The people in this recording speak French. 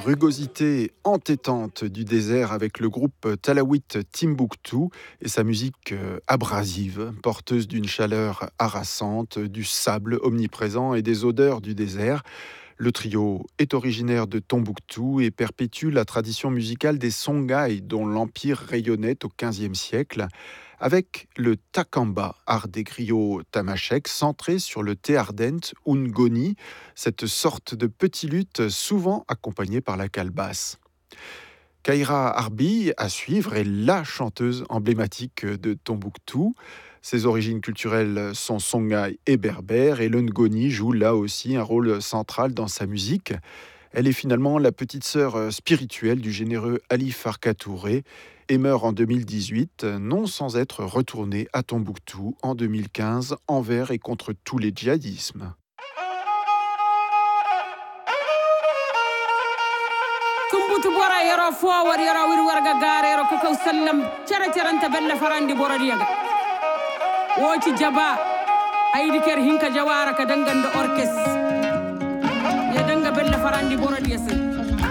rugosité entêtante du désert avec le groupe Talawit Timbuktu et sa musique abrasive, porteuse d'une chaleur harassante, du sable omniprésent et des odeurs du désert. Le trio est originaire de Tombouctou et perpétue la tradition musicale des Songhai dont l'empire rayonnait au XVe siècle, avec le takamba, art des griots tamashek, centré sur le théardent ou ngoni, cette sorte de petit luth souvent accompagné par la calebasse. Kaira Harbi, à suivre, est la chanteuse emblématique de Tombouctou. Ses origines culturelles sont songhai et berbères, et le ngoni joue là aussi un rôle central dans sa musique. Elle est finalement la petite sœur spirituelle du généreux Ali Farka Touré et meurt en 2018, non sans être retournée à Tombouctou en 2015 envers et contre tous les djihadismes. tumbutu bora yero fowar yero wir warga gare yero ko sallam cara caranta bella farandi bora diaga woci jaba aydi ker hinka jawara ka danganda orkes ya danga bella farandi bora diase